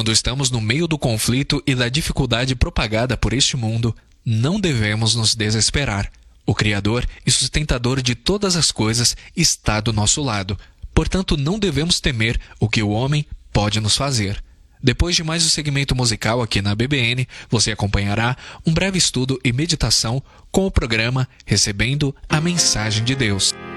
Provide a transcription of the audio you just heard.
Quando estamos no meio do conflito e da dificuldade propagada por este mundo, não devemos nos desesperar. O Criador e sustentador de todas as coisas está do nosso lado. Portanto, não devemos temer o que o homem pode nos fazer. Depois de mais um segmento musical aqui na BBN, você acompanhará um breve estudo e meditação com o programa Recebendo a Mensagem de Deus.